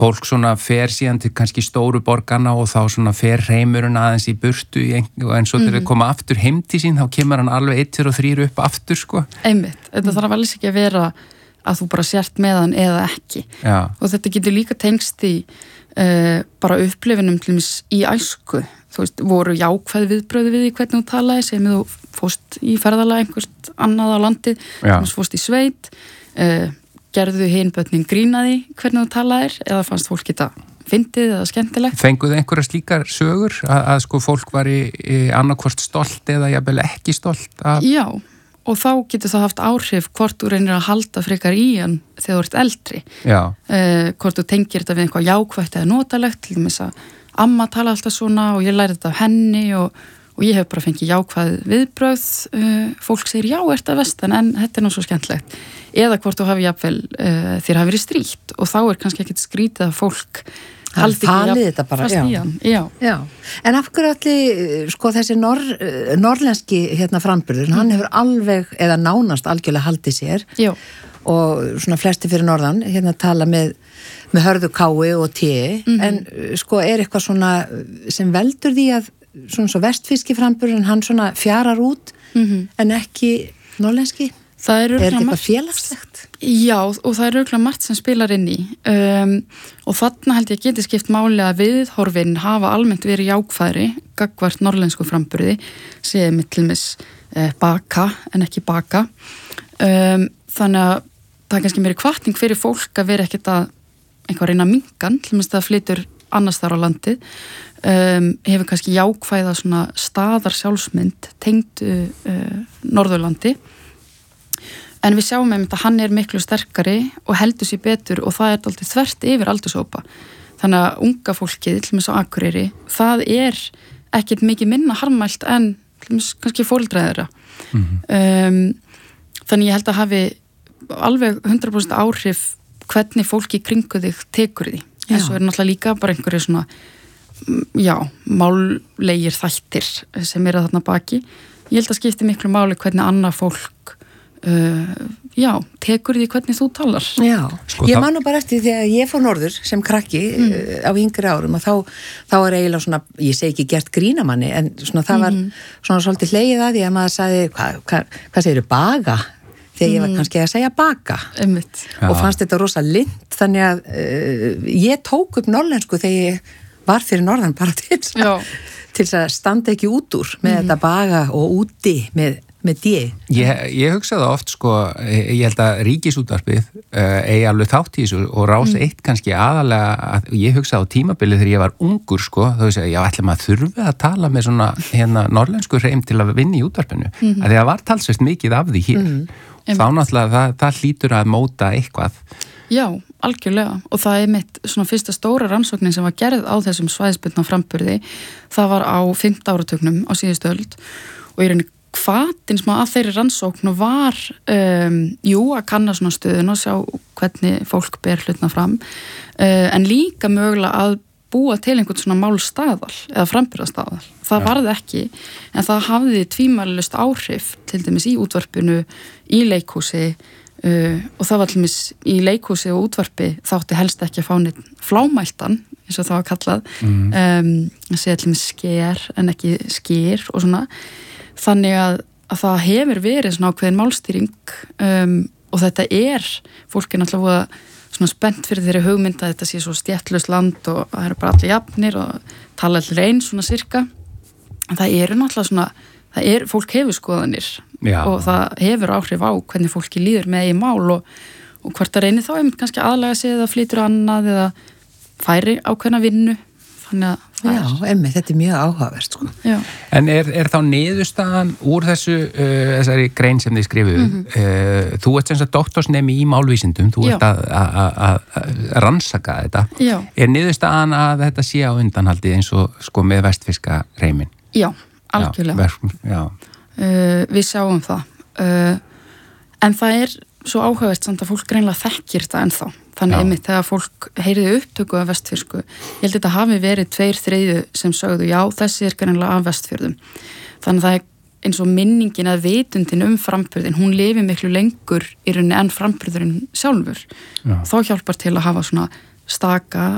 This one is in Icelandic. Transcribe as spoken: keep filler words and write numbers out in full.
fólk svona fer síðan til kannski stóru borgarna og þá svona fer hreimurinn aðeins í burtu í ein, en svo þegar mm. koma aftur heim til sín þá kemur hann alveg eitt og þrýr upp aftur sko. Einmitt, þetta mm. þarf alveg ekki að vera að þú bara sért með hann eða ekki. Já. Og þetta getur líka tengst í uh, bara upplifinum til dæmis í æsku. Þú veist, voru jákvæð viðbröði við því hvernig þú talaði, sem þú fórst í ferðalag einhvert annað á landið, þú fórst í sveit, uh, gerðu hinbötnin grínaði hvernig þú talaðir eða fannst fólk geta fyndið eða skemmtilegt? Fenguðu einhverja slíkar sögur að, að sko fólk var í, í annarkvort stolt eða jafnvel ekki stolt af... Já, og þá getur það haft áhrif hvort þú reynir að halda frekar í hann þegar þú ert eldri. Já. Uh, hvort þú tengir þetta við eitthvað jákvætt eða notalegt, til dæmis að amma tala alltaf svona og ég læri þetta af henni og, og ég hef bara fengið jákvæð viðbröð. Uh, fólk segir já, ert að vestan, en þetta er nú svo skemmtilegt. Eða hvort þú hafi jafnvel uh, þér hafi verið strítt og þá er kannski ekkert skrítið að fólk haldi ekki þetta bara, fast í hann. Já. Já. En af hverju allir, sko þessi nor, norlenski hérna framburður, mm. hann hefur alveg eða nánast algjörlega haldið sér. Já. Og svona flesti fyrir norðan hérna tala með, með hörðu kái og té, mm. en sko er eitthvað svona sem veldur því að svona svo vestfíski framburðurinn hann svona fjarar út mm-hmm. en ekki norlenski? Það er, er þetta eitthvað félagslegt? Já, og það er auðvitað margt sem spilar inn í um, og þarna held ég að geti skipt máli að viðhorfin hafa almennt verið jákvæðri gagnvart norrlensku framburði séð með til dæmis eh, baka en ekki baka um, þannig að það er kannski meiri hvatning fyrir fólk að vera ekkert að einhver reyna mingan, til dæmis það flytur annars þar á landið um, hefur kannski jákvæða svona staðar sjálfsmynd tengd uh, Norðurlandi. En við sjáum einmitt að hann er miklu sterkari og heldur sér betur og það er alltaf þvert yfir aldurshópa. Þannig að unga fólkið, til dæmis á Akureyri, það er ekkert mikið minna harmælt en til dæmis kannski fóreldræðra. Mm-hmm. Um, þannig ég held að hafi alveg hundrað prósent áhrif hvernig fólki kringu þig tekur því. Já. En svo er náttúrulega líka bara einhverju svona, já, mállegir þættir sem eru þarna baki. Ég held að skipti miklu máli hvernig annað fólk Uh, já, tekur því hvernig þú talar. Já, sko, ég man nú bara eftir þegar ég fór norður sem krakki mm. uh, á yngri árum og þá, þá er eiginlega svona, ég segi ekki gert grínamanni en svona það var mm. svona svolítið hlegið að því að maður sagði, hvað hva, hva segirðu, baga? Þegar ég var kannski að segja baka Einmitt. Og fannst þetta rosa lind þannig að uh, ég tók upp norrlensku þegar ég var fyrir norðan bara til þess að standa ekki út úr með mm. þetta baga og úti með með því. Ég, ég hugsaði oft sko, ég held að Ríkisútvarpið uh, eigi alveg þátt í þessu og Rás mm. eitt kannski aðalega, að, ég hugsaði á tímabilið þegar ég var ungur sko, þá veist ég, já ætla maður þurfi að tala með svona hérna norrlensku hreim til að vinna í útvarpinu, mm. að því að var talsvert mikið af því hér, mm. þá náttúrulega það, það hlýtur að móta eitthvað. Já, algjörlega og það er mitt svona fyrsta stóra rannsóknin sem var gerð á þessum svæðisbundna framburði, það var á fimmta áratugnum á síðustu öld og í rauninni hvatinn sem að þeirri rannsóknu var um, jú, að kanna svona stöðun og sjá hvernig fólk ber hlutna fram uh, en líka mögulega að búa til einhvern svona málstaðal eða framburðarstaðal. Það ja. Varði ekki en það hafði tvímælalaust áhrif til dæmis í útvarpinu, í leikhúsi uh, og það var til dæmis í leikhúsi og útvarpi þátti helst ekki að fá neitt flámæltan eins og það var kallað mm. um, að segja til dæmis sker en ekki skýr og svona. Þannig að, að það hefur verið svona ákveðin málstýring um, og þetta er, fólk er náttúrulega svona spennt fyrir þeirri hugmynd að þetta sé svo stéttlaust land og það eru bara allir jafnir og tala allir eins svona sirka. En það eru náttúrulega svona, það er, fólk hefur skoðanir Já. Og það hefur áhrif á hvernig fólki líður með í mál og, og hvort það reynir þá einmitt kannski aðlaga sig eða flytur annað eða færi ákveðna vinnu. Þannig að Já, emmi, þetta er mjög áhugavert sko. Já. En er, er þá niðurstaðan úr þessu uh, þessari grein sem þið skrifuðu mm-hmm. uh, þú ert sem sagt doktorsnemi í málvísindum þú Já. Ert að, að, að rannsaka þetta Já. Er niðurstaðan að þetta sé á undanhaldi eins og sko með vestfirska reimin? Já, algjörlega Já, Já. Uh, við sjáum það uh, en það er svo áhugavert samt að fólk greinlega þekkir þetta ennþá þannig einmitt þegar fólk heyriði upptöku af vestfirsku, ég held að þetta hafi verið tveir þriðju sem sögðu já þessi er greinlega af vestfjörðum þannig að það er eins og minningin að vitundin um framburðin, hún lifi miklu lengur í rauninni enn framburðurinn sjálfur já. Þá hjálpar til að hafa svona staka